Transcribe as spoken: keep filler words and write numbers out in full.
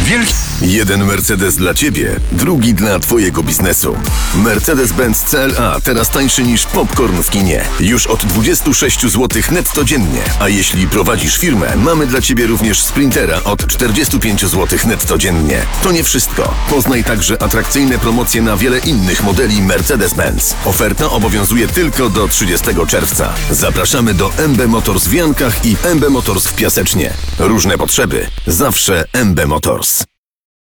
Wielki... Jeden Mercedes dla Ciebie, drugi dla Twojego biznesu. Mercedes-Benz C L A teraz tańszy niż popcorn w kinie. Już od dwadzieścia sześć złotych netto dziennie. A jeśli prowadzisz firmę, mamy dla Ciebie również Sprintera od czterdzieści pięć złotych netto dziennie. To nie wszystko. Poznaj także atrakcyjne promocje na wiele innych modeli Mercedes-Benz. Oferta obowiązuje tylko do trzydziestego czerwca. Zapraszamy do M B Motors w Jankach i M B Motors w Piasecznie. Różne potrzeby. Zawsze M B Motors.